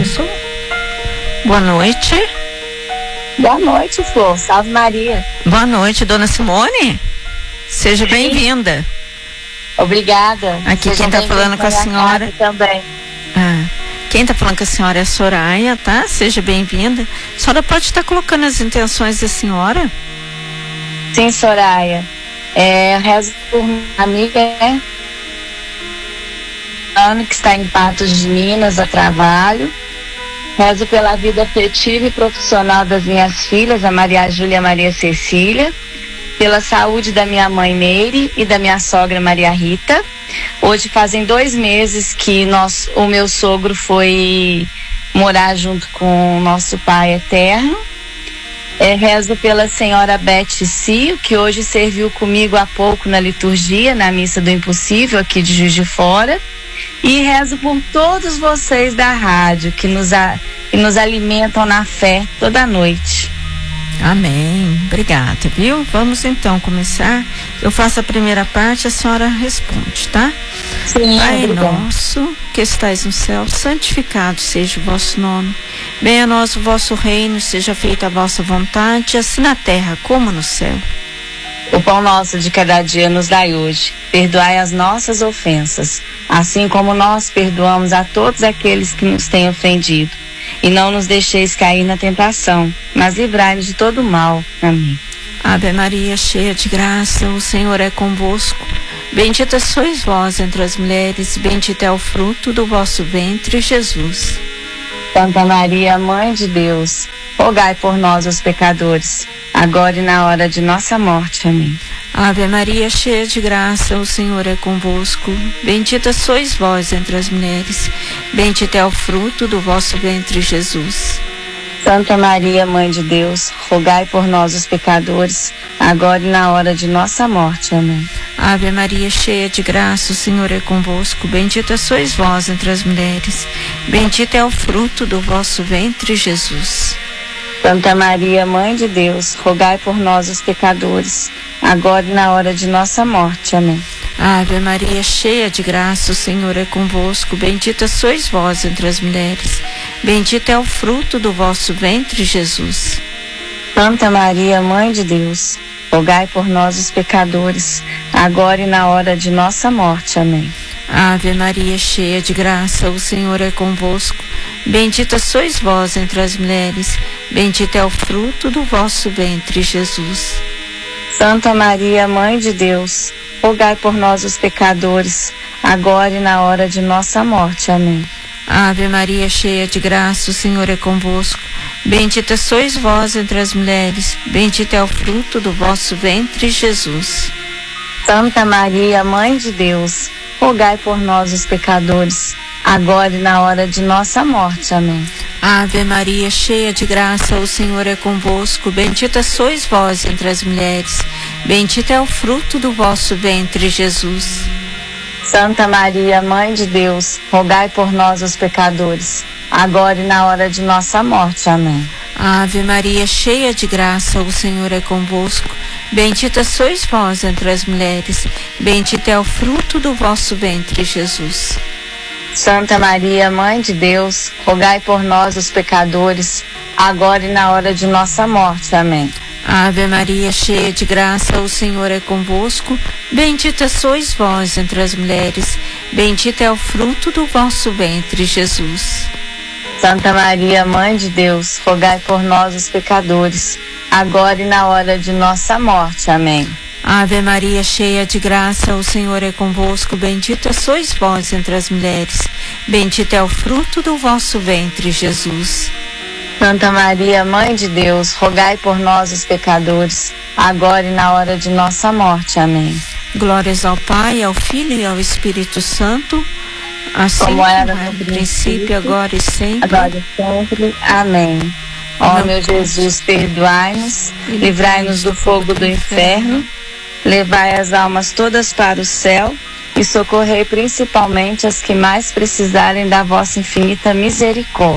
pessoa. Boa noite. Boa noite, Flor. Salve Maria. Boa noite, dona Simone. Seja bem-vinda. Obrigada. Aqui quem está falando com a senhora também. Quem está falando com a senhora é a Soraya, tá? Seja bem-vinda. A senhora pode estar colocando as intenções da senhora? Sim, Soraya. Rezo por uma amiga, né? Ana, que está em Patos de Minas a trabalho. Rezo pela vida afetiva e profissional das minhas filhas, a Maria Júlia e a Maria Cecília. Pela saúde da minha mãe Meire e da minha sogra Maria Rita. Hoje fazem 2 meses que o meu sogro foi morar junto com o nosso Pai Eterno. Rezo pela senhora Beth Cio, que hoje serviu comigo há pouco na liturgia, na missa do Impossível aqui de Juiz de Fora. E rezo por todos vocês da rádio que nos alimentam na fé toda noite. Amém. Obrigada, viu? Vamos então começar. Eu faço a primeira parte, a senhora responde, tá? Sim, Pai obrigada. nosso, que estais no céu, santificado seja o vosso nome. Venha a nós o vosso reino, seja feita a vossa vontade, assim na terra como no céu. O pão nosso de cada dia nos dai hoje. Perdoai as nossas ofensas, assim como nós perdoamos a todos aqueles que nos têm ofendido. E não nos deixeis cair na tentação, mas livrai-nos de todo o mal. Amém. Ave Maria, cheia de graça, o Senhor é convosco. Bendita sois vós entre as mulheres, bendito é o fruto do vosso ventre, Jesus. Santa Maria, Mãe de Deus, rogai por nós os pecadores, agora e na hora de nossa morte. Amém. Ave Maria, cheia de graça, o Senhor é convosco. Bendita sois vós entre as mulheres, bendito é o fruto do vosso ventre, Jesus. Santa Maria, Mãe de Deus, rogai por nós os pecadores, agora e na hora de nossa morte. Amém. Ave Maria, cheia de graça, o Senhor é convosco. Bendita sois vós entre as mulheres, bendito é o fruto do vosso ventre, Jesus. Santa Maria, Mãe de Deus, rogai por nós os pecadores, agora e na hora de nossa morte. Amém. Ave Maria, cheia de graça, o Senhor é convosco. Bendita sois vós entre as mulheres, bendito é o fruto do vosso ventre, Jesus. Santa Maria, Mãe de Deus, rogai por nós os pecadores, agora e na hora de nossa morte. Amém. Ave Maria, cheia de graça, o Senhor é convosco. Bendita sois vós entre as mulheres, bendito é o fruto do vosso ventre, Jesus. Santa Maria, Mãe de Deus, rogai por nós os pecadores, agora e na hora de nossa morte. Amém. Ave Maria, cheia de graça, o Senhor é convosco. Bendita sois vós entre as mulheres, bendito é o fruto do vosso ventre, Jesus. Santa Maria, Mãe de Deus, rogai por nós os pecadores, agora e na hora de nossa morte. Amém. Ave Maria, cheia de graça, o Senhor é convosco. Bendita sois vós entre as mulheres, bendito é o fruto do vosso ventre, Jesus. Santa Maria, Mãe de Deus, rogai por nós os pecadores, agora e na hora de nossa morte. Amém. Ave Maria, cheia de graça, o Senhor é convosco. Bendita sois vós entre as mulheres, bendito é o fruto do vosso ventre, Jesus. Santa Maria, Mãe de Deus, rogai por nós os pecadores, agora e na hora de nossa morte. Amém. Ave Maria, cheia de graça, o Senhor é convosco. Bendita sois vós entre as mulheres, bendito é o fruto do vosso ventre, Jesus. Santa Maria, Mãe de Deus, rogai por nós os pecadores, agora e na hora de nossa morte. Amém. Ave Maria, cheia de graça, o Senhor é convosco. Bendita sois vós entre as mulheres, bendito é o fruto do vosso ventre, Jesus. Santa Maria, Mãe de Deus, rogai por nós os pecadores, agora e na hora de nossa morte. Amém. Glórias ao Pai, ao Filho e ao Espírito Santo, assim como era no princípio, agora e sempre. Agora e sempre. Amém. Ó meu Jesus, perdoai-nos, livrai-nos do fogo do inferno, levai as almas todas para o céu e socorrei principalmente as que mais precisarem da vossa infinita misericórdia.